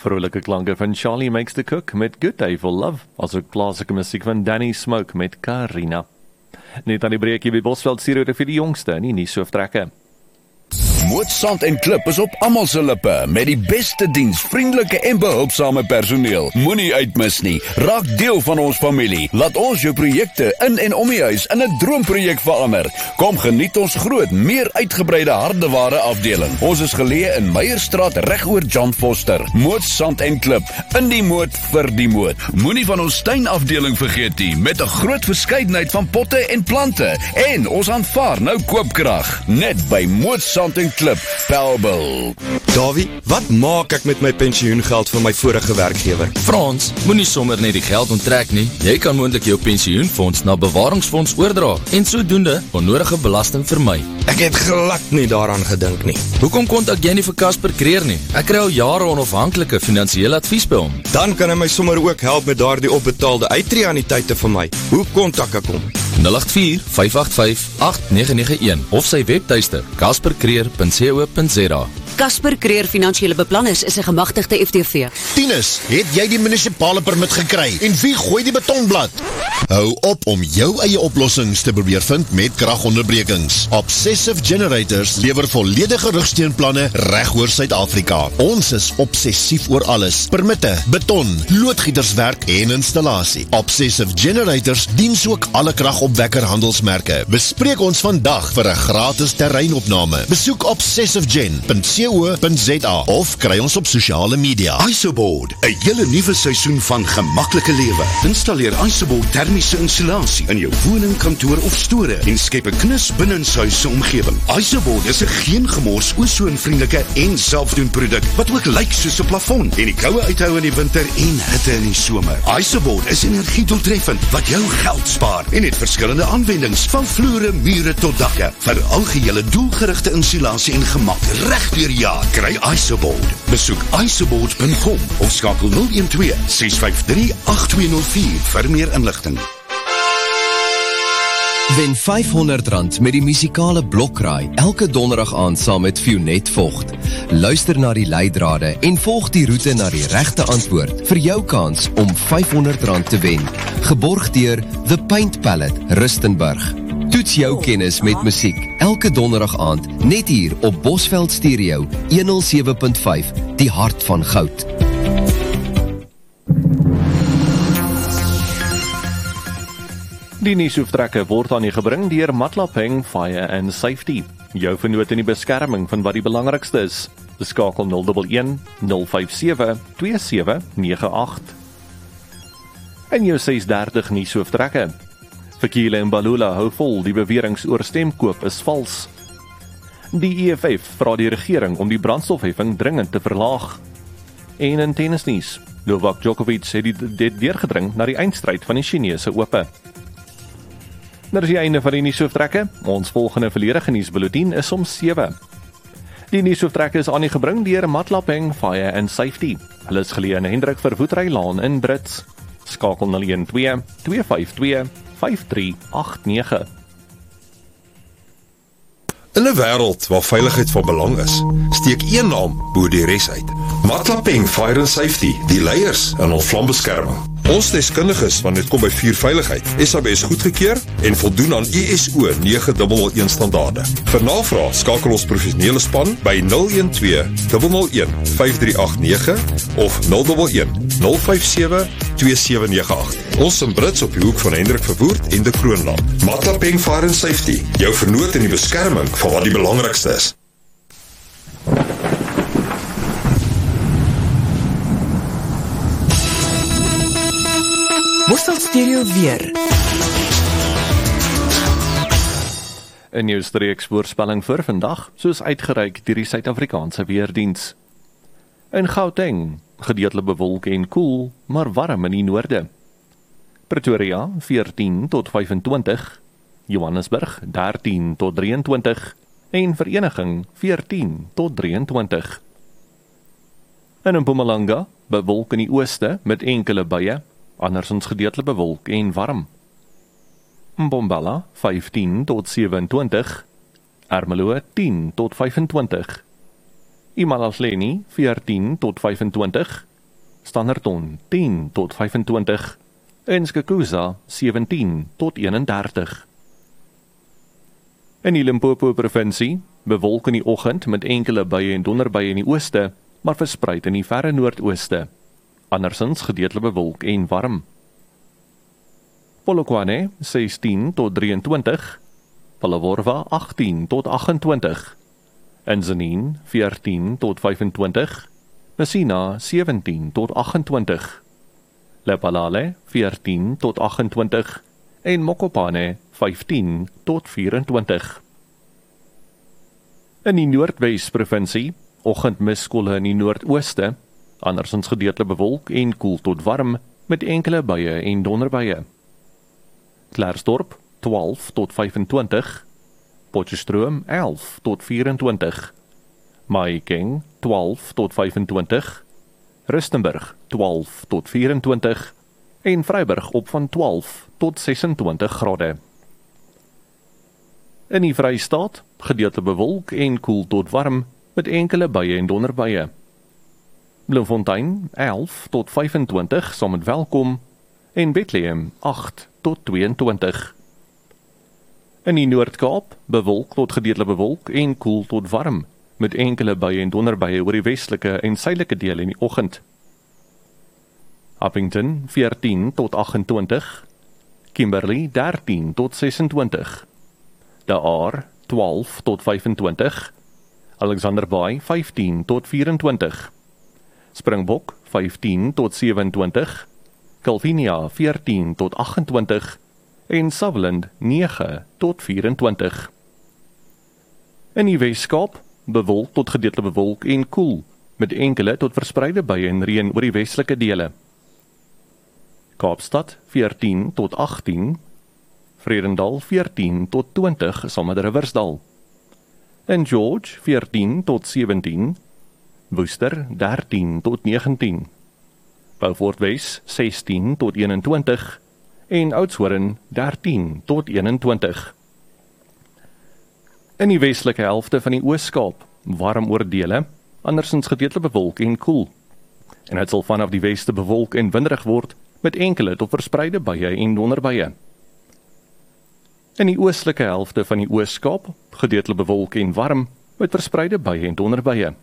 Vrolike klanke van Charlie Makes the Cook met Good Day for Love, asook plaaslike musiek van Danny Smoke met Karina. Net aan die breekie by Bosveld stuur vir die jongste in die nuushooftrekke. Moot Klip is op almal se lippe met die beste diens, vriendelike en behulpsame personeel. Moenie uitmis nie. Raak deel van ons familie. Laat ons jou projekte in en om die huis in 'n droomprojek verander. Kom geniet ons groot, meer uitgebreide hardeware afdeling. Ons is geleë in Meyerstraat regoor John Foster. Moot Klip, in die moot vir die moot. Moenie van ons tuinafdeling vergeet nie, met 'n groot verskeidenheid van potte en plante. En ons aanvaar nou koopkrag. Net by Moot Klip, Pelbel. Davie, wat maak ek met my pensioengeld van my vorige werkgewer? Frans, moenie sommer net die geld onttrek nie. Jy kan moontlik jou pensioenfonds na bewaringsfonds oordra en sodoende onnodige belasting vermy. Ek het glad nie daaraan gedink nie. Hoekom kontak jy nie vir Casper Creer nie? Ek kry al jare onafhanklike finansiële advies by hom. Dan kan hy my sommer ook help met daardie opbetaalde uittreeannuïteite vir my. Hoe kontak ek hom? 084-585-8991 of sy webtuiste caspercreer.co.za. Casper Creer Finansiële Beplanners is 'n gemagtigde FTV. Tinus, het jy die munisipale permit gekry? En wie gooi die betonblad? Hou op om jou eie oplossings te probeer vind met kragonderbrekings. Obsessive Generators lewer volledige rugsteunplanne reg oor Suid-Afrika. Ons is obsessief oor alles. Permitte, beton, loodgieterswerk en installasie. Obsessive Generators dien ook alle kragopwekker handelsmerke. Bespreek ons vandag vir 'n gratis terreinopname. Besoek obsessivegen.co.za of kry ons op sosiale media. Isoboard, 'n hele nuwe seisoen van gemaklike lewe. Installeer Isoboard termiese insulasie in jou woning, kantoor of store en skep 'n knus binnenshuise omgewing. Isoboard is 'n geen gemors, ozonvriendelike en selfdoen produk wat ook lyk soos 'n plafon en die koue uithou in die winter en hitte in die somer. Isoboard is energiedoeltreffend wat jou geld spaar en het verskillende aanwendings van vloere, mure tot dakke vir algehele doelgerigte insulasie en gemak reg deur jaar. Kry Isoboard. Besoek isoboard.com of skakel 012-653-8204 vir meer inligting. Wen R500 met die musikale Blokraai elke donderdag aand saam met Fionet Vogt. Luister na die leidrade en volg die roete na die regte antwoord vir jou kans om R500 te wen. Geborg deur The Paint Palette, Rustenburg. Toets jou kennis met musiek elke donderdag aand net hier op Bosveld Stereo 107.5, die hart van goud. Die nuushooftrekke word aan u gebring deur Matlapeng Fire and Safety. Jou vernoot in die beskerming van wat die belangrikste is. Beskakel 011 057 2798. En jou 630 nuushooftrekke. Verkiele en Balula hou vol, die beweringe oor stemkoop is vals. Die EFF vra die regering om die brandstofheffing dringend te verlaag. En in tennisnuus, Novak Djokovic het dit deurgedring na die eindstryd van die Chinese Ope. Nou is die einde van die nuushooftrekke. Ons volgende volledige nuusbulletin is om 7. Die nuushooftrekke is aan u gebring deur Matlapeng Fire and Safety. Hulle is geleë in Hendrik Verwoestry Laan in Brits. Skakel 012 252 5389. In 'n wêreld waar veiligheid van belang is, steek een naam bo die res uit. Matlapeng Fire and Safety, die leiers in ons vlambeskerming. Ons deskundiges wanneer dit kom by vuurveiligheid, SABS goedgekeur en voldoen aan ISO 9001 standaarde. Vir navraag skakel ons professionele span by 012 001 5389 of 011 057 2798. Ons in Brits op die hoek van Hendrik Verwoerd en de Kroonland. Matlapeng Fire and Safety, jou vernoot in die beskerming van wat die belangrikste is. Bosveld Stereo weer. In jou streeksvoorspelling vir vandag, soos uitgereik deur die Suid-Afrikaanse Weerdiens. In Gauteng, gedeeltelik bewolk en koel, maar warm in die noorde. Pretoria 14 tot 25, Johannesburg 13 tot 23 en Vereniging 14 tot 23. In Mpumalanga, bewolk in die ooste met enkele buie, andersins gedeeltelik bewolk en warm. Mbombela 15 tot 27, Ermelo 10 tot 25, Imalahleni 14 tot 25 Standerton 10 tot 25 en Skakusa 17 tot 31. In die Limpopo provinsie, bewolk in die oggend met enkele buie en donderbuie in die ooste, maar verspreid in die verre noordooste. Andersins gedeeltelik bewolk en warm. Polokwane 16 tot 23, Phalaborwa 18 tot 28, Enzanin 14 tot 25, Messina 17 tot 28, Lephalale 14 tot 28 en Mokopane 15 tot 24. In die Noordwes provinsie, oggendmiskolle in die noordooste, andersins gedeeltelik bewolk en koel tot warm met enkele buie en donderbuie. Klerksdorp 12 tot 25, Potchefstroom 11 tot 24, Mahikeng 12 tot 25, Rustenburg 12 tot 24 en Vryburg op van 12 tot 26 grade. In die Vrystaat, gedeeltelik bewolk en koel tot warm met enkele buie en donderbuie. Bloemfontein 11 tot 25 saam met Welkom en Bethlehem 8 tot 22. In die Noord-Kaap, bewolk tot gedeeltelik bewolk en koel tot warm met enkele buie en donderbuie oor die westelike en suidelike dele in die oggend. Appington 14 tot 28, Kimberley 13 tot 26, De Aar 12 tot 25, Alexander Bay 15 tot 24, Springbok 15 tot 27, Calvinia 14 tot 28 en Sutherland 9 tot 24. In die Weskaap, bewolk tot gedeeltelik bewolk en koel, met enkele tot verspreide buie en reën oor die westelike dele. Kaapstad 14 tot 18, Vredendal 14 tot 20 saam met Riversdal. In George 14 tot 17, Worcester 13 tot 19, Beaufort Wes 16 tot 21 en Oudtshoorn 13 tot 21. In die westelike helfte van die Oos-Kaap, warm oor dele, andersins gedeeltelik bewolk en koel. En dit sal vanaf die weste bewolk en winderig word met enkele tot verspreide buie en donderbuie. In die oostelike helfte van die Oos-Kaap, gedeeltelik bewolk en warm met verspreide buie en donderbuie.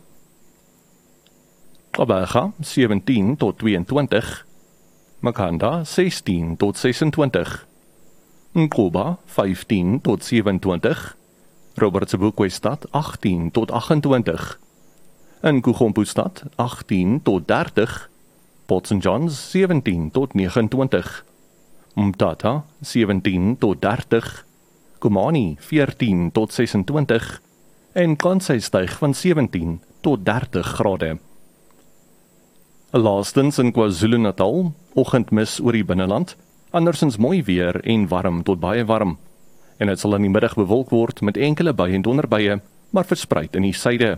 Gqeberha 17 tot 22, Makhanda 16 tot 26, Mkhuba 15 tot 27, Robertsburg-Stad 18 tot 28, Nkugompostad 18 tot 30, Port St. John's 17 tot 29, Mthatha 17 tot 30, Komani 14 tot 26 en Kansai styg van 17 tot 30 grade. Laastens in KwaZulu-Natal, oggendmis oor die binneland, andersins mooi weer en warm tot baie warm. En dit sal in die middag bewolk word met enkele buie en donderbuie, maar verspreid in die suide.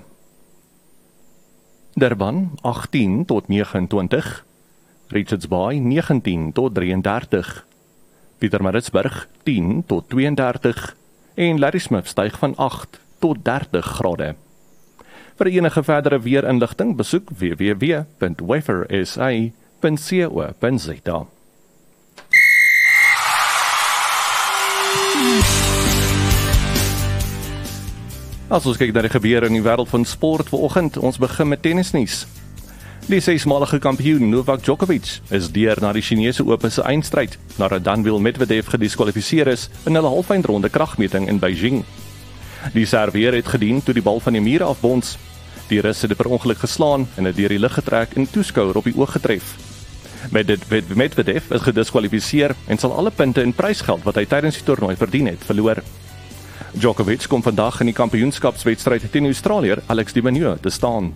Durban 18 tot 29, Richards Bay 19 tot 33, Pietermaritzburg 10 tot 32 en Ladysmith styg van 8 tot 30 grade. Vir enige verdere weerinligting besoek www.wafersa.co.za. As ons kyk na die gebeure in die wêreld van sport vanoggend, ons begin met tennisnuus. Die 6-malige kampioen Novak Djokovic is deur na die Chinese Ope se eindstryd, nadat Daniil Medvedev gediskwalifiseer is in hulle halfeindronde kragmeting in Beijing. Die Serveer het gedien toe die bal van die muur afbons. Die Rus het per ongeluk geslaan en het deur die lug getrek en toeskouer op die oog getref. Medvedev is gediskwalifiseer en sal alle punte en prysgeld wat hy tydens die toernooi verdien het, verloor. Djokovic kom vandag in die kampioenskapswedstryd teen Australiër Alex de Minaur te staan.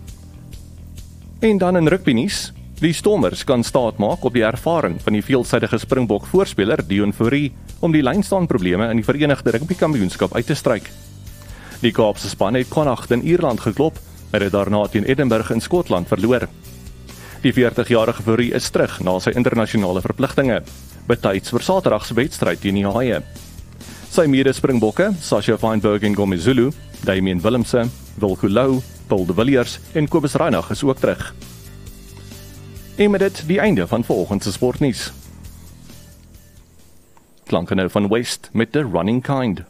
En dan in rugbynuus, die Stormers kan staat maak op die ervaring van die veelsidige Springbok voorspeler Deon Fourie om die lynstaanprobleme in die Verenigde Rugbykampioenskap uit te stryk. Die Kaapse span het Connacht in Ierland geklop, maar het daarna teen Edinburgh in Skotland verloor. Die 40-jarige Fourie is terug na sy internasionale verpligtinge, betyds vir Saterdag se wedstryd teen die Haie. Sy mede-Springbokke, Sasha Feinberg en Ngomezulu, Damien Willemse, Wilco Louw, Paul de Villiers en Kobus Reinach is ook terug. En met dit die einde van vanoggend se sportnuus. Klanke nou van West met The Running Kind.